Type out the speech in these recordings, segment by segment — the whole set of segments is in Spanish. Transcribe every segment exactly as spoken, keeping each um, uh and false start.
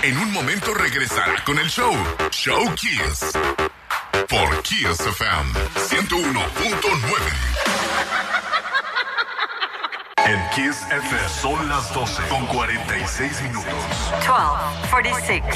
En un momento regresará con el show. Show Kiss. Por Kiss F M ciento uno punto nueve. En Kiss F M son las doce con cuarenta y seis minutos. doce cuarenta y seis.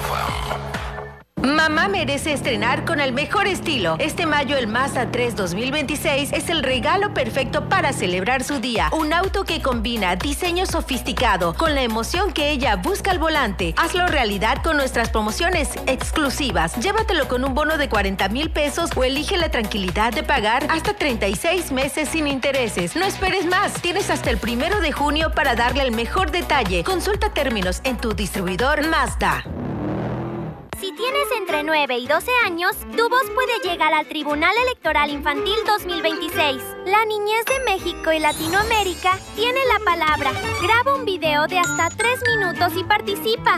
Mamá merece estrenar con el mejor estilo. Este mayo el Mazda tres dos mil veintiséis es el regalo perfecto para celebrar su día. Un auto que combina diseño sofisticado con la emoción que ella busca al volante. Hazlo realidad con nuestras promociones exclusivas. Llévatelo con un bono de cuarenta mil pesos o elige la tranquilidad de pagar hasta treinta y seis meses sin intereses. No esperes más. Tienes hasta el primero de junio para darle el mejor detalle. Consulta términos en tu distribuidor Mazda. Si tienes entre nueve y doce años, tu voz puede llegar al Tribunal Electoral Infantil dos mil veintiséis. La niñez de México y Latinoamérica tiene la palabra. Graba un video de hasta tres minutos y participa.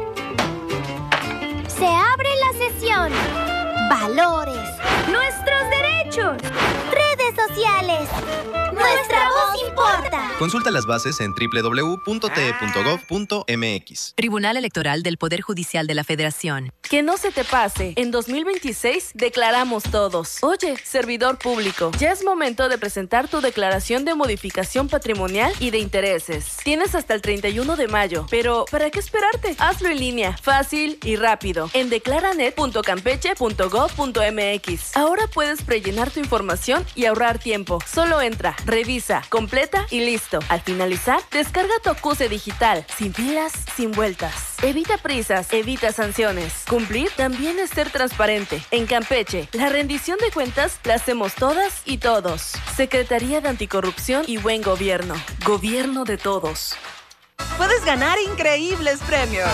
Se abre la sesión. Valores. Nuestros derechos. Redes sociales. Nuestra voz importa. Consulta las bases en doble u doble u doble u punto t e punto gov punto m x. Tribunal Electoral del Poder Judicial de la Federación. Que no se te pase. En dos mil veintiséis declaramos todos. Oye, servidor público, ya es momento de presentar tu declaración de modificación patrimonial y de intereses. Tienes hasta el treinta y uno de mayo, pero ¿para qué esperarte? Hazlo en línea, fácil y rápido, en declaranet punto campeche punto gov punto m x. Ahora puedes prellenar tu información y ahorrar tiempo. Solo entra, revisa, completa y listo. Al finalizar, descarga tu acuse digital, sin filas, sin vueltas. Evita prisas, evita sanciones. Cumplir también es ser transparente. En Campeche, la rendición de cuentas la hacemos todas y todos. Secretaría de Anticorrupción y Buen Gobierno. Gobierno de todos. Puedes ganar increíbles premios.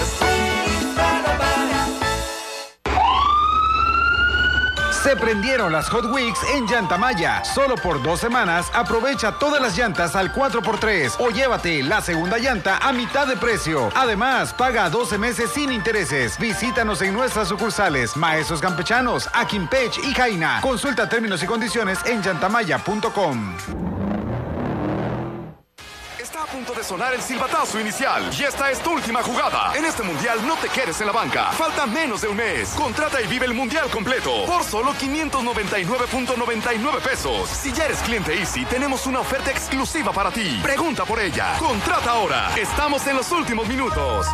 Se prendieron las Hot Weeks en Llantamaya. Solo por dos semanas aprovecha todas las llantas al cuatro por tres o llévate la segunda llanta a mitad de precio. Además, paga doce meses sin intereses. Visítanos en nuestras sucursales Maestros Campechanos, Aquimpech y Jaina. Consulta términos y condiciones en llantamaya punto com. Está a punto de sonar el silbatazo inicial y esta es tu última jugada. En este mundial no te quedes en la banca. Falta menos de un mes. Contrata y vive el mundial completo por solo quinientos noventa y nueve punto noventa y nueve pesos. Si ya eres cliente Easy, tenemos una oferta exclusiva para ti. Pregunta por ella. Contrata ahora. Estamos en los últimos minutos.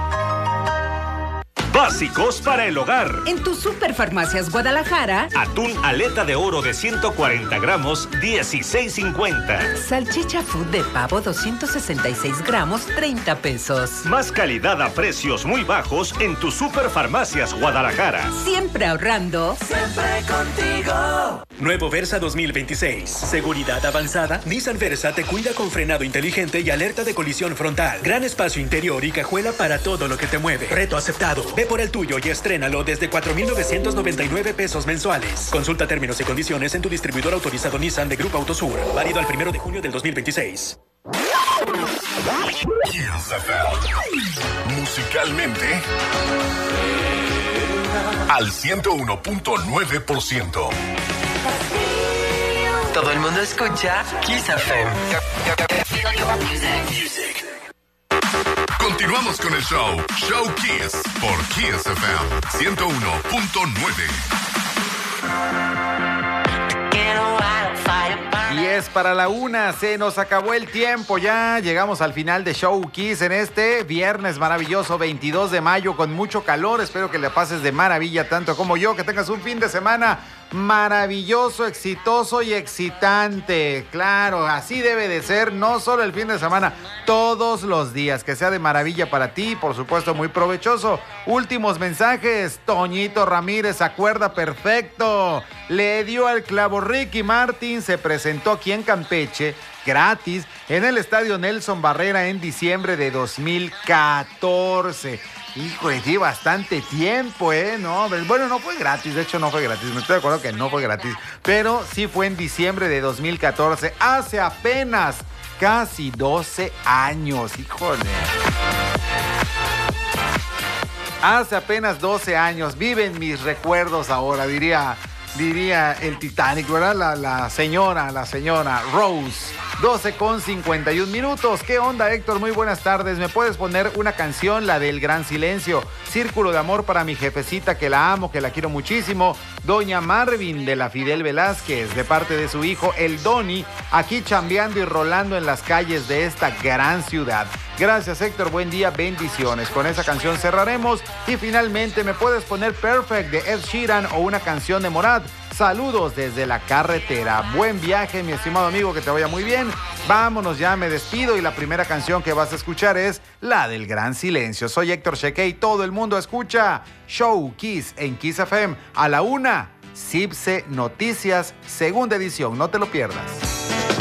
Básicos para el hogar. En tu Superfarmacias Guadalajara. Atún aleta de oro de ciento cuarenta gramos, dieciséis cincuenta. Salchicha food de pavo doscientos sesenta y seis gramos, treinta pesos. Más calidad a precios muy bajos en tu Superfarmacias Guadalajara. Siempre ahorrando. Siempre contigo. Nuevo Versa dos mil veintiséis. Seguridad avanzada. Nissan Versa te cuida con frenado inteligente y alerta de colisión frontal. Gran espacio interior y cajuela para todo lo que te mueve. Reto aceptado. Ve por el tuyo y estrénalo desde cuatro mil novecientos noventa y nueve pesos mensuales. Consulta términos y condiciones en tu distribuidor autorizado Nissan de Grupo Autosur. Válido al primero de junio del dos mil veintiséis. Musicalmente al ciento uno punto nueve por ciento. Todo el mundo escucha Kiss F M. Continuamos con el show, Show Kiss, por Kiss F M ciento uno punto nueve. Y es para la una, se nos acabó el tiempo ya, llegamos al final de Show Kiss en este viernes maravilloso, veintidós de mayo, con mucho calor. Espero que le pases de maravilla tanto como yo, que tengas un fin de semana maravilloso, exitoso y excitante. Claro, así debe de ser, no solo el fin de semana, todos los días, que sea de maravilla para ti, por supuesto muy provechoso. Últimos mensajes. Toñito Ramírez, acuerda perfecto, le dio al clavo. Ricky Martin se presentó aquí en Campeche gratis en el estadio Nelson Barrera en diciembre de dos mil catorce. Híjole, sí, bastante tiempo, ¿eh? No, bueno, no fue gratis, de hecho no fue gratis, me estoy de acuerdo que no fue gratis, pero sí fue en diciembre de dos mil catorce, hace apenas casi doce años, híjole. Hace apenas doce años, viven mis recuerdos ahora, diría diría el Titanic, ¿verdad? La, la señora, la señora Rose. doce con cincuenta y un minutos. ¿Qué onda, Héctor? Muy buenas tardes. ¿Me puedes poner una canción, la del Gran Silencio? Círculo de amor para mi jefecita, que la amo, que la quiero muchísimo. Doña Marvin de la Fidel Velázquez, de parte de su hijo, el Doni, aquí chambeando y rolando en las calles de esta gran ciudad. Gracias, Héctor. Buen día, bendiciones. Con esa canción cerraremos. Y finalmente, ¿me puedes poner Perfect de Ed Sheeran o una canción de Morat? Saludos desde la carretera. Buen viaje, mi estimado amigo, que te vaya muy bien. Vámonos, ya me despido y la primera canción que vas a escuchar es la del Gran Silencio. Soy Héctor Cheque y todo el mundo escucha Show Kiss en Kiss F M a la una. Cipse Noticias, segunda edición. No te lo pierdas.